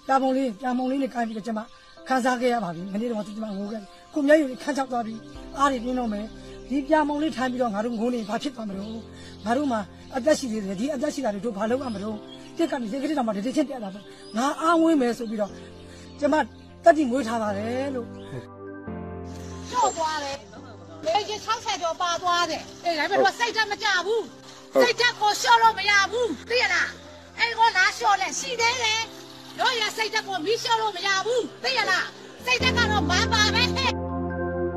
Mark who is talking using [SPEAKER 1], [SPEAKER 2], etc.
[SPEAKER 1] ပြာမုံလေးနဲ့ကိုင်းပြီးတော့ကျမခန်းစားခဲ့ရပါပြီမနေ့တော့ကျမငိုခဲ့ကိုမျက်ရည်ခန်းချောက်သွားပြီးအားတွေပြင်းတော့မယ်ဒီပြာမုံလေးထိုင်ပြီးတော့ငါတို့ငိုနေဘာဖြစ်သွားမလို့ငါတို့မှာအသက်ရှိသေးတယ်ဒီအသက်ရှိတာတွေတို့ဘာလုပ်ရမလို့တက်ကနေဒီကနေ့တော့မှဒီချင်းပြတာပေါ့ငါအားဝင်းမယ်ဆိုပြီးတော့ကျမတက်တိငွေထားပါတယ်လို့
[SPEAKER 2] ကျော်သွားတယ်လေကြီး60ကျော်ပါသွားတယ်အေးဒါပေမဲ့စိတ်ဓာတ်မကြဘူးစိတ်ဓာတ်ကိုလျှော့လို့မရဘူးသိရလားအဲ့ကိုလာလျှော့လဲရှိသေးတယ်တို့ရစိတ်ဓာတ်ကိုမီးလျှော့လို့မရဘူးသိရလားစိတ်ဓာတ်ကတော့မပါပဲ